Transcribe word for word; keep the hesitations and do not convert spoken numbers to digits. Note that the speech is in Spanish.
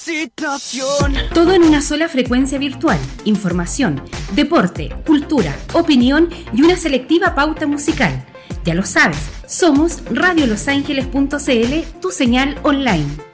Situación. Todo en una sola frecuencia virtual. Información, deporte, cultura, opinión y una selectiva pauta musical. Ya lo sabes, somos radio los ángeles punto c l, tu señal online.